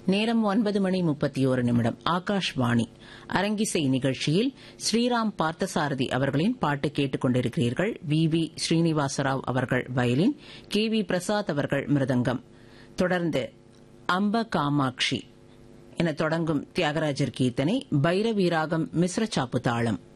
நேரம் 9:31 ஆகாஷ்வாணி. அரங்கிசை நிகழ்ச்சியில் ஸ்ரீராம் பார்த்தசாரதி அவர்களின் பாட்டு கேட்டுக் கொண்டிருக்கிறீர்கள். வி ஸ்ரீனிவாசராவ் அவர்கள் வயலின், வி பிரசாத் அவர்கள் மிருதங்கம். தொடர்ந்து அம்ப காமாட்சி என தொடங்கும் தியாகராஜர் கீர்த்தனை, பைரவீராகம் மிஸ்ர சாப்பு தாளம்.